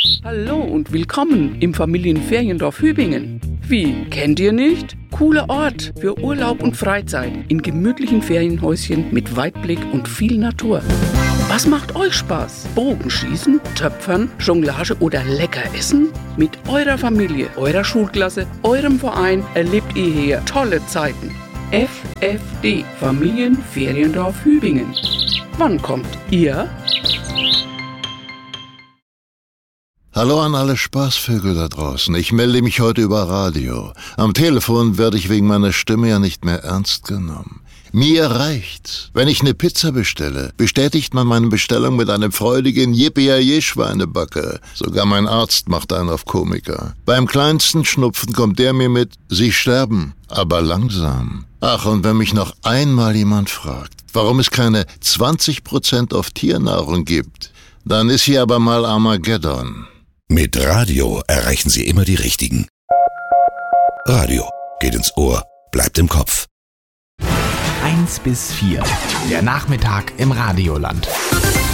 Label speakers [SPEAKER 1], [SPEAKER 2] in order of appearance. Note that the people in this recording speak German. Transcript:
[SPEAKER 1] Hallo und willkommen im Familienferiendorf Hübingen. Wie, kennt ihr nicht? Cooler Ort für Urlaub und Freizeit in gemütlichen Ferienhäuschen mit Weitblick und viel Natur. Was macht euch Spaß? Bogenschießen, Töpfern, Jonglage oder lecker essen? Mit eurer Familie, eurer Schulklasse, eurem Verein erlebt ihr hier tolle Zeiten. FFD, Familienferiendorf Hübingen. Wann kommt ihr?
[SPEAKER 2] Hallo an alle Spaßvögel da draußen. Ich melde mich heute über Radio. Am Telefon werde ich wegen meiner Stimme ja nicht mehr ernst genommen. Mir reicht's. Wenn ich eine Pizza bestelle, bestätigt man meine Bestellung mit einem freudigen Yippie-Schweinebacke. Sogar mein Arzt macht einen auf Komiker. Beim kleinsten Schnupfen kommt der mir mit, Sie sterben, aber langsam. Ach, und wenn mich noch einmal jemand fragt, warum es keine 20% auf Tiernahrung gibt, dann ist hier aber mal Armageddon.
[SPEAKER 3] Mit Radio erreichen Sie immer die Richtigen. Radio geht ins Ohr, bleibt im Kopf.
[SPEAKER 4] 1 bis 4, der Nachmittag im Radioland.